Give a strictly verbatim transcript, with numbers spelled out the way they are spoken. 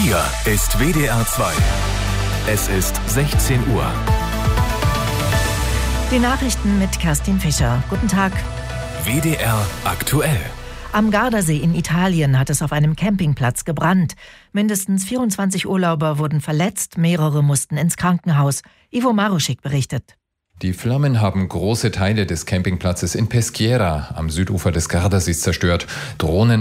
Hier ist W D R zwei. Es ist sechzehn Uhr. Die Nachrichten mit Kerstin Fischer. Guten Tag. W D R aktuell. Am Gardasee in Italien hat es auf einem Campingplatz gebrannt. Mindestens vierundzwanzig Urlauber wurden verletzt, mehrere mussten ins Krankenhaus. Ivo Maruschik berichtet. Die Flammen haben große Teile des Campingplatzes in Peschiera am Südufer des Gardasees zerstört. Drohnen